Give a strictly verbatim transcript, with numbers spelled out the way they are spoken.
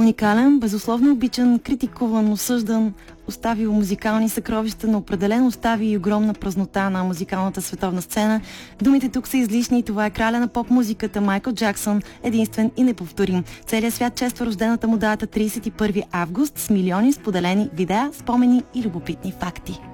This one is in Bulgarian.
Уникален, безусловно обичан, критикуван, осъждан, оставил музикални съкровища, но определено остави и огромна празнота на музикалната световна сцена. Думите тук са излишни и това е краля на поп-музиката Майкъл Джаксън, единствен и неповторим. Целият свят чества рождената му дата тридесет и първи август с милиони споделени видеа, спомени и любопитни факти.